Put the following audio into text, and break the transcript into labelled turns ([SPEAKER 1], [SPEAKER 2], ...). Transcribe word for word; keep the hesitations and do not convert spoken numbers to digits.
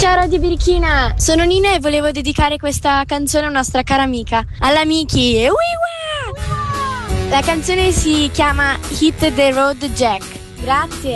[SPEAKER 1] Ciao Radio Birichina, sono Nina e volevo dedicare questa canzone a una nostra cara amica, alla Miki. E La canzone si chiama Hit the Road Jack. Grazie.